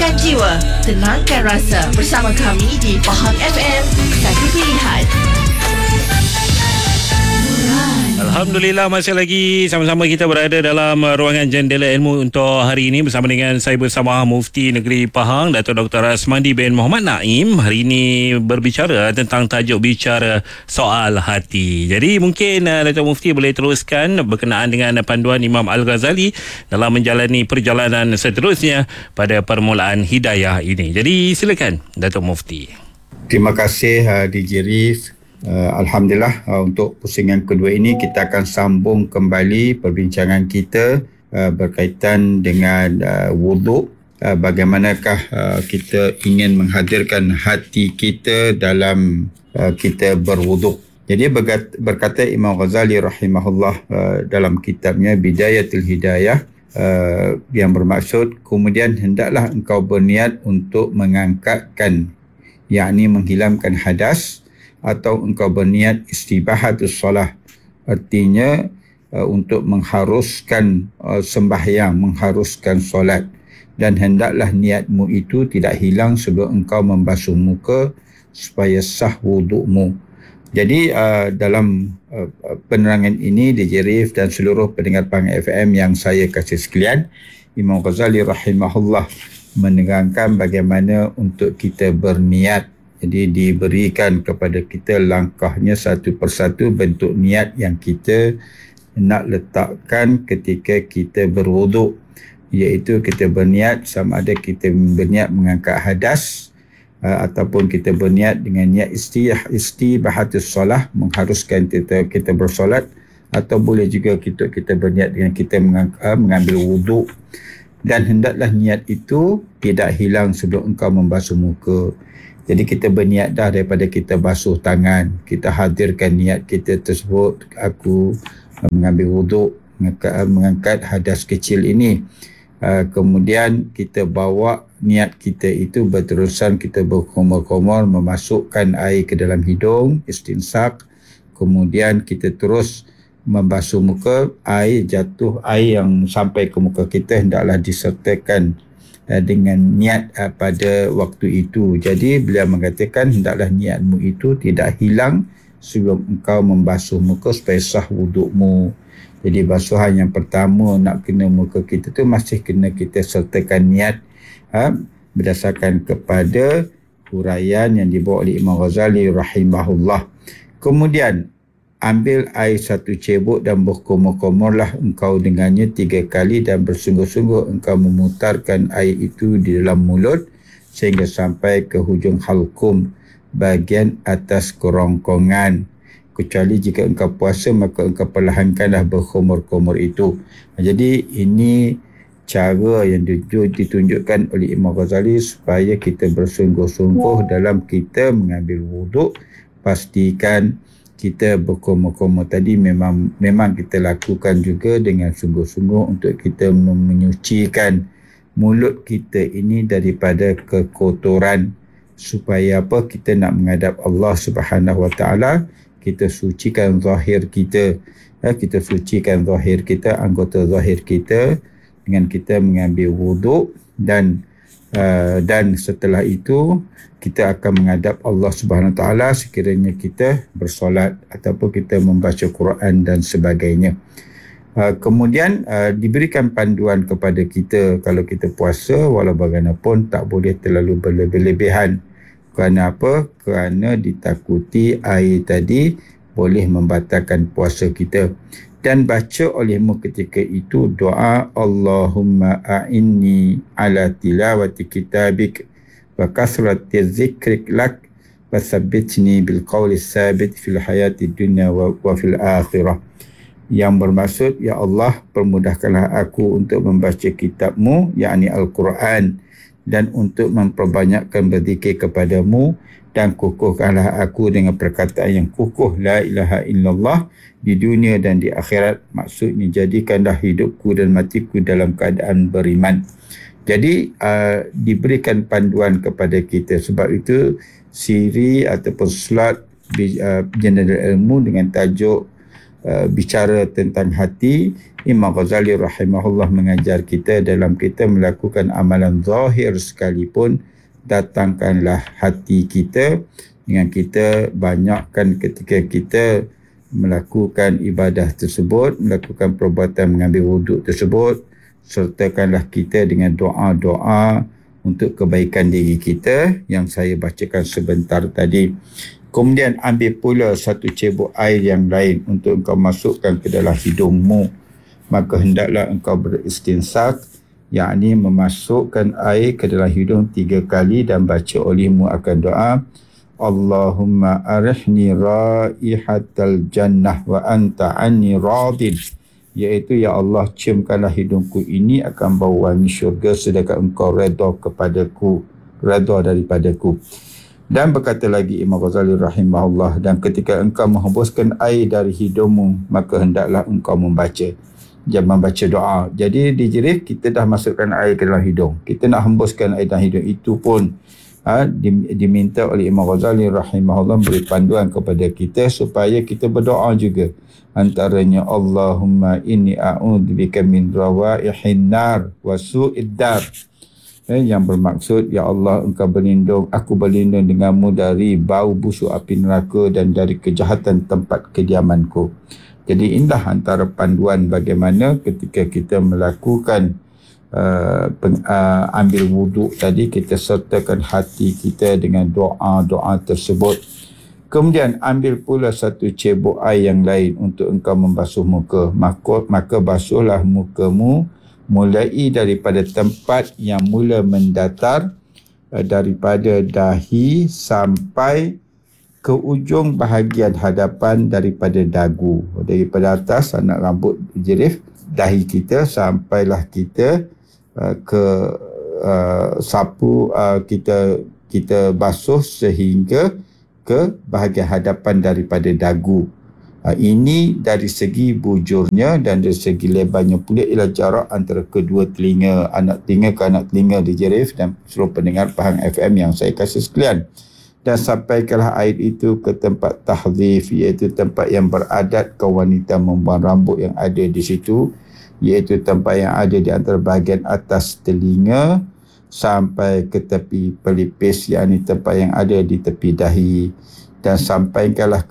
Sihatkan jiwa, tenangkan rasa bersama kami di Faham FM. Satu pilihan. Alhamdulillah, masih lagi sama-sama kita berada dalam ruangan Jendela Ilmu untuk hari ini bersama dengan saya bersama Mufti Negeri Pahang, Datuk Dr. Asmandi bin Muhammad Naim. Hari ini berbicara tentang tajuk bicara soal hati. Jadi mungkin Datuk Mufti boleh teruskan berkenaan dengan panduan Imam Al-Ghazali dalam menjalani perjalanan seterusnya pada permulaan hidayah ini. Jadi silakan Datuk Mufti. Terima kasih DJ Rif. Alhamdulillah, untuk pusingan kedua ini kita akan sambung kembali perbincangan kita berkaitan dengan wuduk. Bagaimanakah kita ingin menghadirkan hati kita dalam kita berwuduk. Jadi berkata Imam Ghazali rahimahullah dalam kitabnya Bidayatul Hidayah, yang bermaksud kemudian hendaklah engkau berniat untuk mengangkatkan, yakni menghilangkan hadas, atau engkau berniat istibahatus solah, artinya untuk mengharuskan sembahyang, mengharuskan solat, dan hendaklah niatmu itu tidak hilang sebelum engkau membasuh muka supaya sah wudukmu. Jadi dalam penerangan ini DJ Rif dan seluruh pendengar Pahang FM yang saya kasih sekalian, Imam Ghazali rahimahullah menerangkan bagaimana untuk kita berniat. Jadi diberikan kepada kita langkahnya satu persatu bentuk niat yang kita nak letakkan ketika kita berwuduk, iaitu kita berniat sama ada kita berniat mengangkat hadas ataupun kita berniat dengan niat istibahatus solah, mengharuskan kita bersolat, atau boleh juga kita berniat dengan kita mengambil wuduk. Dan hendaklah niat itu tidak hilang sebelum engkau membasuh muka. Jadi kita berniat dah daripada kita basuh tangan, kita hadirkan niat kita tersebut, aku mengambil wuduk, mengangkat hadas kecil ini. Kemudian kita bawa niat kita itu berterusan, kita berkomor-komor memasukkan air ke dalam hidung, istinsak. Kemudian kita terus membasuh muka, air yang sampai ke muka kita hendaklah disertakan dengan niat pada waktu itu. Jadi beliau mengatakan hendaklah niatmu itu tidak hilang sebelum engkau membasuh muka supaya sah wudukmu. Jadi basuhan yang pertama nak kena muka kita tu masih kena kita sertakan niat berdasarkan kepada huraian yang dibawa oleh Imam Ghazali rahimahullah. Kemudian ambil air satu cebok dan berkomor-komorlah engkau dengannya 3 kali dan bersungguh-sungguh engkau memutarkan air itu di dalam mulut sehingga sampai ke hujung halkum, bahagian atas kerongkongan. Kecuali jika engkau puasa maka engkau perlahankanlah berkomor-komor itu. Jadi ini cara yang ditunjukkan oleh Imam Ghazali supaya kita bersungguh-sungguh dalam kita mengambil wuduk. Pastikan kita berkomor-komor tadi memang kita lakukan juga dengan sungguh-sungguh untuk kita menyucikan mulut kita ini daripada kekotoran, supaya apa, kita nak menghadap Allah Subhanahu Wa Taala, kita sucikan zahir kita, kita sucikan zahir kita, anggota zahir kita dengan kita mengambil wuduk, dan setelah itu kita akan menghadap Allah Subhanahu Wa Taala sekiranya kita bersolat ataupun kita membaca Quran dan sebagainya. Kemudian diberikan panduan kepada kita kalau kita puasa, walau bagaimanapun tak boleh terlalu berlebihan. Kerana apa? Kerana ditakuti air tadi boleh membatalkan puasa kita. Dan baca olehmu ketika itu doa Allahumma a'inni ala tilawati kitabik wa kasrati zikrik lak wa sabbitni bil qawli sabit fil hayati dunya wa fil akhirah. Yang bermaksud, ya Allah, permudahkanlah aku untuk membaca kitabmu, yakni Al-Quran, dan untuk memperbanyakkan berzikir kepadamu, dan kukuhkanlah aku dengan perkataan yang kukuh la ilaha illallah di dunia dan di akhirat. Maksudnya jadikanlah hidupku dan matiku dalam keadaan beriman. Jadi diberikan panduan kepada kita. Sebab itu siri ataupun slot Jendela Ilmu dengan tajuk bicara tentang hati, Imam Ghazali rahimahullah mengajar kita dalam kita melakukan amalan zahir sekalipun, datangkanlah hati kita dengan kita banyakkan ketika kita melakukan ibadah tersebut, melakukan perbuatan mengambil wuduk tersebut, sertakanlah kita dengan doa-doa untuk kebaikan diri kita yang saya bacakan sebentar tadi. Kemudian ambil pula satu cebok air yang lain untuk engkau masukkan ke dalam hidungmu. Maka hendaklah engkau beristinsaq, yakni memasukkan air ke dalam hidung 3 kali dan baca olehmu akan doa, Allahumma arihni raihatal jannah wa anta anni radin. Iaitu, ya Allah, ciumkanlah hidungku ini akan bau wangi syurga sedangkan engkau redha kepadaku, redha daripadaku. Dan berkata lagi Imam Ghazali rahimahullah, dan ketika engkau menghembuskan air dari hidungmu, maka hendaklah engkau membaca. Jangan membaca doa. Jadi di Jerif kita dah masukkan air ke dalam hidung. Kita nak hembuskan air dalam hidung, itu pun diminta oleh Imam Ghazali rahimahullah beri panduan kepada kita supaya kita berdoa juga. Antaranya, Allahumma inni a'udzubika min rawaihin nar wa su'id dar. Yang bermaksud, ya Allah, engkau berlindung, aku berlindung denganmu dari bau busuk api neraka dan dari kejahatan tempat kediamanku. Jadi inilah antara panduan bagaimana ketika kita melakukan ambil wuduk tadi, kita sertakan hati kita dengan doa-doa tersebut. Kemudian ambil pula satu cebok air yang lain untuk engkau membasuh muka. Maka basuhlah mukamu mulai daripada tempat yang mula mendatar daripada dahi sampai ke ujung bahagian hadapan daripada dagu. Daripada atas anak rambut jerif dahi kita sampailah kita ke sapu, kita basuh sehingga ke bahagian hadapan daripada dagu. Ini dari segi bujurnya, dan dari segi lebarnya pula ialah jarak antara kedua telinga, anak telinga ke anak telinga di Jerif dan seluruh pendengar Pahang FM yang saya kasih sekalian. Dan sampaikanlah air itu ke tempat tahzif, iaitu tempat yang beradat kaum wanita membuang rambut yang ada di situ, iaitu tempat yang ada di antara bahagian atas telinga sampai ke tepi pelipis, yakni tempat yang ada di tepi dahi. Dan sampaikanlah